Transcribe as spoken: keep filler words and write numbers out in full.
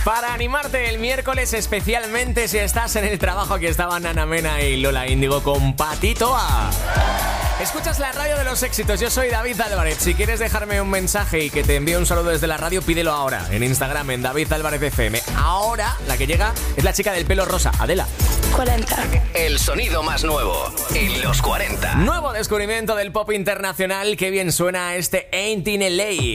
Para animarte el miércoles, especialmente si estás en el trabajo, aquí estaban Ana Mena y Lola Índigo con Patito A. Escuchas la radio de los éxitos, yo soy David Álvarez. Si quieres dejarme un mensaje y que te envíe un saludo desde la radio, pídelo ahora, en Instagram, en David Álvarez F M. Ahora, la que llega es la chica del pelo rosa, Adela. cuarenta. El sonido más nuevo en los cuarenta. Nuevo descubrimiento del pop internacional, qué bien suena este Ain't in L A.